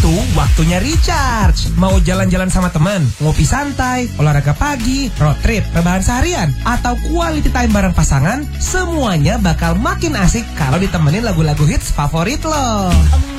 itu waktunya recharge. Mau jalan-jalan sama teman, ngopi santai, olahraga pagi, road trip, rebahan seharian, atau quality time bareng pasangan, semuanya bakal makin asik kalau ditemenin lagu-lagu hits favorit lo.